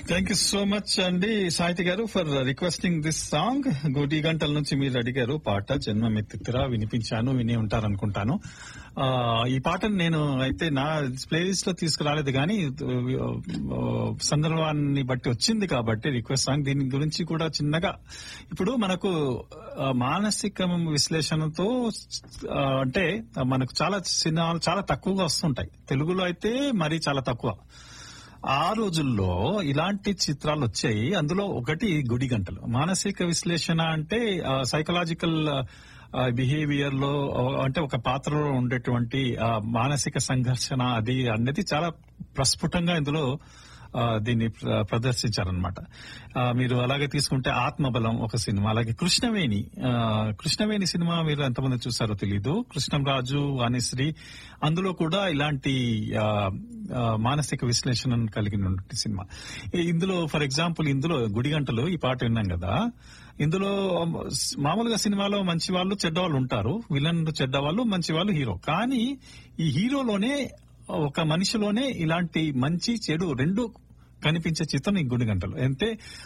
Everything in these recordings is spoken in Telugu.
థ్యాంక్ యూ సో మచ్ అండి సాహితి గారు ఫర్ రిక్వెస్టింగ్ దిస్ సాంగ్. గోటి గంటల నుంచి మీరు అడిగారు పాట జన్మమెత్తిరా, వినిపించాను, విని ఉంటారనుకుంటాను. ఈ పాటను నేను అయితే నా ప్లేలిస్ట్ లో తీసుకురాలేదు కానీ సందర్భాన్ని బట్టి వచ్చింది కాబట్టి రిక్వెస్ట్ సాంగ్. దీని గురించి కూడా చిన్నగా ఇప్పుడు మనకు మానసిక విశ్లేషణతో అంటే మనకు చాలా సినిమాలు చాలా తక్కువగా వస్తుంటాయి. తెలుగులో అయితే మరీ చాలా తక్కువ. ఆ రోజుల్లో ఇలాంటి చిత్రాలు వచ్చాయి. అందులో ఒకటి గుడి గంటలు. మానసిక విశ్లేషణ అంటే సైకలాజికల్ బిహేవియర్ లో అంటే ఒక పాత్రలో ఉండేటువంటి మానసిక సంఘర్షణ అది అనేది చాలా ప్రస్ఫుటంగా ఇందులో దీన్ని ప్రదర్శించారనమాట. మీరు అలాగే తీసుకుంటే ఆత్మబలం ఒక సినిమా, అలాగే కృష్ణవేణి సినిమా మీరు ఎంతమంది చూసారో తెలీదు. కృష్ణంరాజు, వాణిశ్రీ, అందులో కూడా ఇలాంటి మానసిక విశ్లేషణ కలిగిన సినిమా. ఇందులో ఫర్ ఎగ్జాంపుల్ ఇందులో గుడిగంటలు ఈ పాట విన్నాం కదా. ఇందులో మామూలుగా సినిమాలో మంచి వాళ్ళు చెడ్డవాళ్ళు ఉంటారు, విలన్ చెడ్డవాళ్ళు, మంచి వాళ్ళు హీరో. కానీ ఈ హీరోలోనే ఒక మనిషిలోనే ఇలాంటి మంచి చెడు రెండు కనిపించే చిత్రం ఈ గుడిగంటలు. అంటే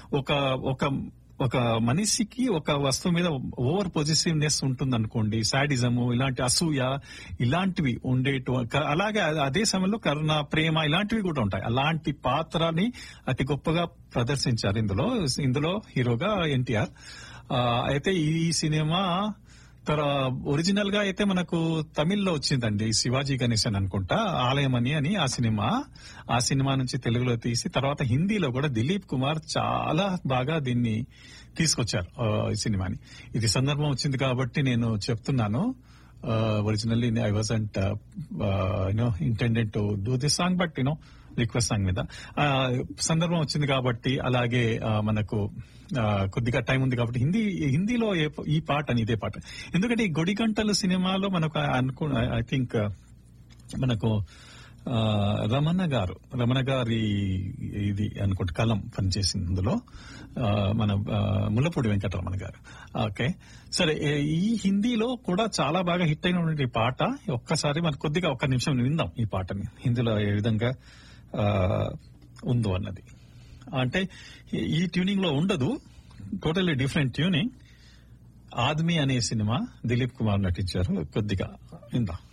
ఒక మనిషికి ఒక వస్తువు మీద ఓవర్ పొజిటివ్నెస్ ఉంటుందనుకోండి, సాడిజము, ఇలాంటి అసూయ ఇలాంటివి అలాగే అదే సమయంలో కరుణ, ప్రేమ ఇలాంటివి కూడా ఉంటాయి. అలాంటి పాత్రని అతి గొప్పగా ప్రదర్శించారు ఇందులో హీరోగా ఎన్టీఆర్. అయితే ఈ సినిమా ఒరిజినల్ గా అయితే మనకు తమిళ్లో వచ్చిందండి, శివాజీ గణేశన్ అనుకుంటా, ఆలయం అని ఆ సినిమా నుంచి తెలుగులో తీసి తర్వాత హిందీలో కూడా దిలీప్ కుమార్ చాలా బాగా దీన్ని తీసుకొచ్చారు ఈ సినిమాని. ఇది సందర్భం వచ్చింది కాబట్టి నేను చెప్తున్నాను. Originally I wasn't intended to do this song, but request song మీద సందర్భం వచ్చింది కాబట్టి, అలాగే మనకు కొద్దిగా టైం ఉంది కాబట్టి హిందీలో ఈ పాట అని ఇదే పాట. ఎందుకంటే ఈ గొడిగంటలు సినిమాలో మనకు ఐ థింక్ మనకు రమణ గారి ఇది అనుకుంటే కలం పనిచేసింది అందులో, మన ముల్లపూడి వెంకటరమణ గారు. ఓకే సరే, ఈ హిందీలో కూడా చాలా బాగా హిట్ అయినటువంటి పాట. ఒక్కసారి మనకు కొద్దిగా ఒక్క నిమిషం విందాం ఈ పాటని, హిందీలో ఏ విధంగా ఉందో అన్నది. అంటే ఈ ట్యూనింగ్ లో ఉండదు, టోటల్లీ డిఫరెంట్ ట్యూనింగ్. ఆద్మీ అనే సినిమా దిలీప్ కుమార్ నటించారు. కొద్దిగా విందాం.